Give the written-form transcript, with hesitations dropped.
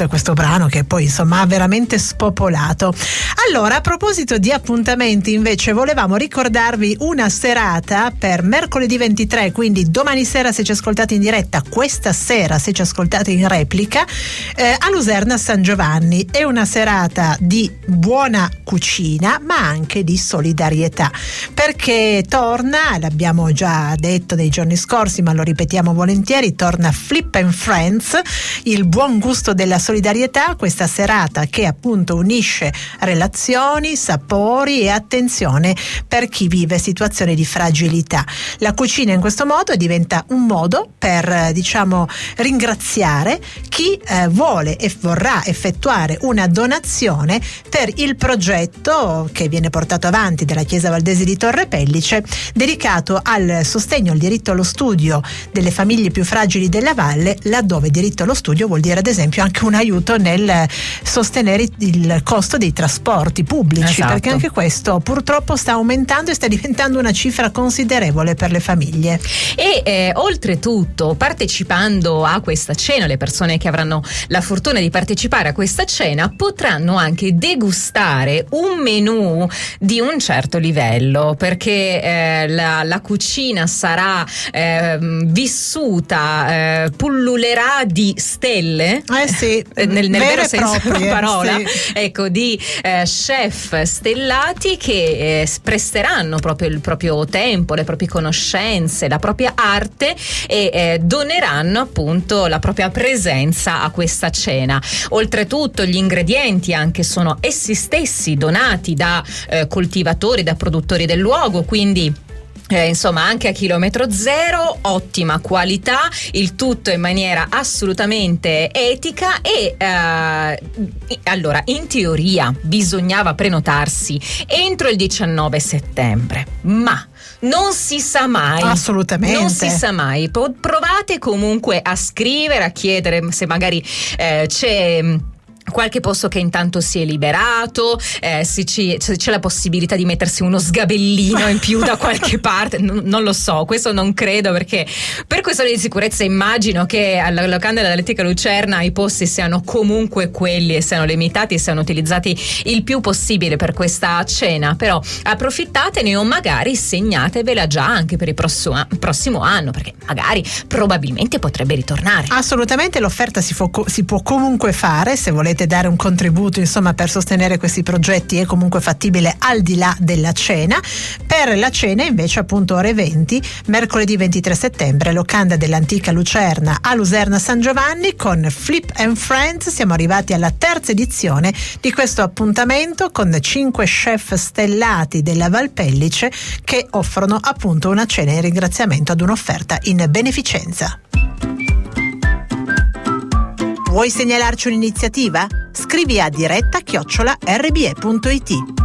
per questo brano che poi insomma ha veramente spopolato. Allora, a proposito di appuntamenti, invece volevamo ricordarvi una serata per mercoledì 23, quindi domani sera se ci ascoltate in diretta, questa sera se ci ascoltate in replica, a Luserna San Giovanni. È una serata di buona cucina ma anche di solidarietà, perché torna, l'abbiamo già detto nei giorni scorsi ma lo ripetiamo volentieri, torna Flip and Friends, il buon gusto della solidarietà, questa serata che appunto unisce relazioni, sapori e attenzione per chi vive situazioni di fragilità. La cucina in questo modo diventa un modo per ringraziare chi vuole e vorrà effettuare una donazione per il progetto che viene portato avanti dalla Chiesa Valdese di Torre Pellice, dedicato al sostegno al diritto allo studio delle famiglie più fragili della valle, laddove diritto allo studio vuol dire ad esempio anche un aiuto nel sostenere il costo dei trasporti pubblici, esatto. Perché anche questo purtroppo sta aumentando e sta diventando una cifra considerevole per le famiglie. E oltretutto, partecipando a questa cena, le persone che avranno la fortuna di partecipare a questa cena potranno anche degustare un menù di un certo livello, perché la cucina sarà vissuta, pullulerà di stelle, sì, nel vero senso proprie, della parola, sì. ecco, di chef stellati che presteranno proprio il proprio tempo, le proprie conoscenze, la propria arte e doneranno appunto la propria presenza a questa cena. Oltretutto gli ingredienti anche sono essi stessi donati da coltivatori, da produttori del luogo, quindi insomma anche a chilometro zero, ottima qualità, il tutto in maniera assolutamente etica e allora in teoria bisognava prenotarsi entro il 19 settembre, ma non si sa mai. Assolutamente. Non si sa mai. Provate comunque a scrivere, a chiedere se magari c'è qualche posto che intanto si è liberato, se c'è la possibilità di mettersi uno sgabellino in più da qualche parte, non lo so, questo non credo, perché per questioni di sicurezza immagino che alla locanda dell'Atletica Lucerna i posti siano comunque quelli e siano limitati e siano utilizzati il più possibile per questa cena, però approfittatene o magari segnatevela già anche per il prossimo anno, perché magari probabilmente potrebbe ritornare. Assolutamente, l'offerta si può comunque fare, se volete dare un contributo insomma per sostenere questi progetti è comunque fattibile al di là della cena. Per la cena invece appunto ore 20 mercoledì 23 settembre locanda dell'Antica Lucerna a Luserna San Giovanni con Flip and Friends. Siamo arrivati alla terza edizione di questo appuntamento con 5 chef stellati della Valpellice che offrono appunto una cena in ringraziamento ad un'offerta in beneficenza. Vuoi segnalarci un'iniziativa? Scrivi a diretta@rbe.it.